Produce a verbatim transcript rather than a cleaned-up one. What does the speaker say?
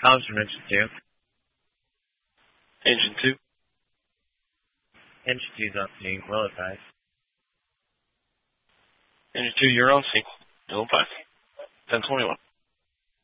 Comms from engine two. Engine two. Engine two's on scene. Well advised. Engine two, you're on scene. Ill advised. ten twenty-one.